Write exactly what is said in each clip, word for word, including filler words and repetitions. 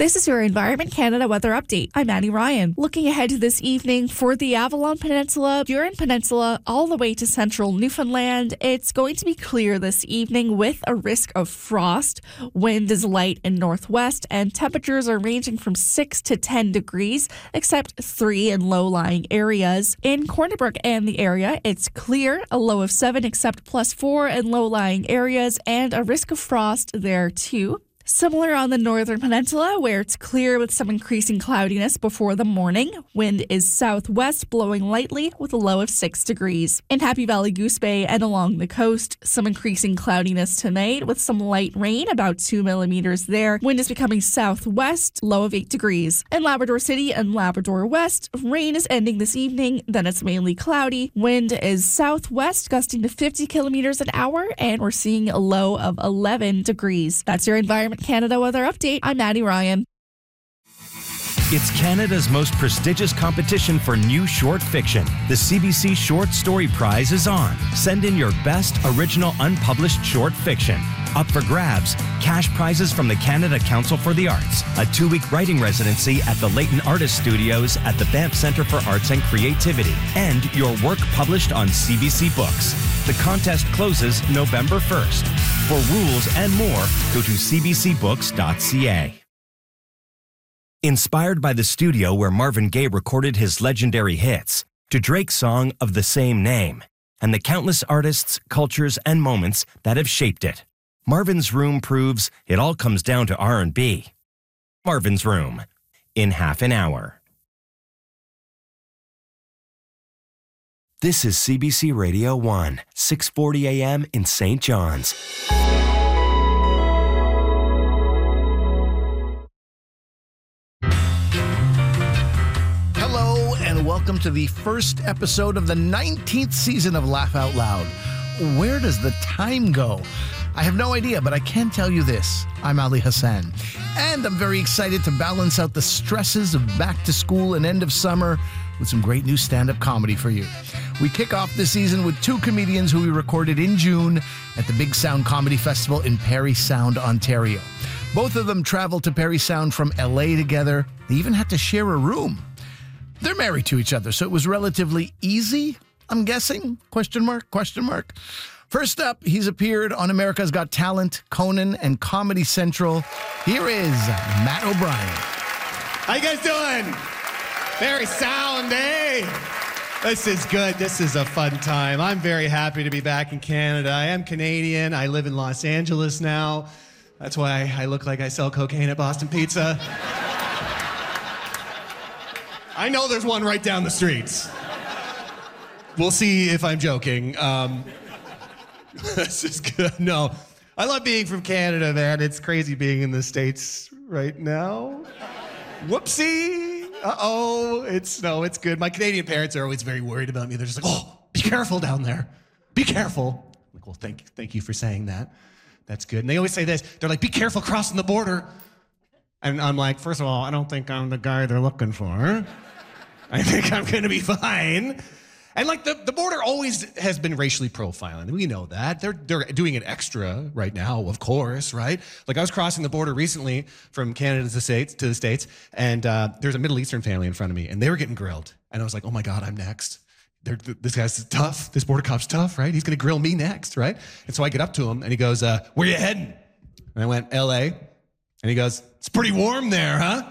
This is your Environment Canada weather update. I'm Annie Ryan. Looking ahead to this evening for the Avalon Peninsula, Burin Peninsula, all the way to central Newfoundland, it's going to be clear this evening with a risk of frost. Wind is light in northwest, and temperatures are ranging from six to ten degrees, except three in low-lying areas. In Corner Brook and the area, it's clear, a low of seven, except plus four in low-lying areas, and a risk of frost there too. Similar on the northern peninsula, where it's clear with some increasing cloudiness before the morning. Wind is southwest, blowing lightly with a low of six degrees. In Happy Valley Goose Bay and along the coast, some increasing cloudiness tonight with some light rain, about two millimeters there. Wind is becoming southwest, low of eight degrees. In Labrador City and Labrador West, rain is ending this evening, then it's mainly cloudy. Wind is southwest, gusting to fifty kilometers an hour, and we're seeing a low of eleven degrees. That's your Environment Canada weather update. I'm Maddie Ryan. It's Canada's most prestigious competition for new short fiction. The C B C Short Story Prize is on. Send in your best original unpublished short fiction. Up for grabs, cash prizes from the Canada Council for the Arts, a two-week writing residency at the Leighton Artist Studios at the Banff Centre for Arts and Creativity, and your work published on C B C Books. The contest closes November first. For rules and more, go to c b c books dot c a. Inspired by the studio where Marvin Gaye recorded his legendary hits, to Drake's song of the same name, and the countless artists, cultures, and moments that have shaped it, Marvin's Room proves it all comes down to R and B. Marvin's Room, in half an hour. This is C B C Radio one, six forty a m in Saint John's. Hello, and welcome to the first episode of the nineteenth season of Laugh Out Loud. Where does the time go? I have no idea, but I can tell you this. I'm Ali Hassan, and I'm very excited to balance out the stresses of back to school and end of summer with some great new stand-up comedy for you. We kick off this season with two comedians who we recorded in June at the Big Sound Comedy Festival in Parry Sound, Ontario. Both of them traveled to Parry Sound from L A together. They even had to share a room. They're married to each other, so it was relatively easy, I'm guessing? Question mark, question mark. First up, he's appeared on America's Got Talent, Conan, and Comedy Central. Here is Matt O'Brien. How you guys doing? Parry Sound, eh? This is good. This is a fun time. I'm very happy to be back in Canada. I am Canadian. I live in Los Angeles now. That's why I look like I sell cocaine at Boston Pizza. I know there's one right down the streets. We'll see if I'm joking. Um, this is good. No, I love being from Canada, man. It's crazy being in the States right now. Whoopsie. Uh-oh. It's, no, it's good. My Canadian parents are always very worried about me. They're just like, oh, be careful down there. Be careful. I'm like, well, thank, thank you for saying that. That's good. And they always say this. They're like, be careful crossing the border. And I'm like, first of all, I don't think I'm the guy they're looking for. I think I'm going to be fine. And like the, the border always has been racially profiling. We know that. They're they're doing it extra right now, of course, right? Like I was crossing the border recently from Canada to the States, to the States, and uh, there's a Middle Eastern family in front of me, and they were getting grilled. And I was like, oh my God, I'm next. They're, this guy's tough. This border cop's tough, right? He's going to grill me next, right? And so I get up to him, and he goes, uh, where you heading? And I went, L A. And he goes, it's pretty warm there, huh?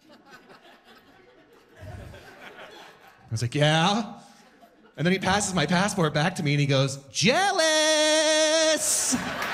I was like, yeah. And then he passes my passport back to me and he goes, jealous!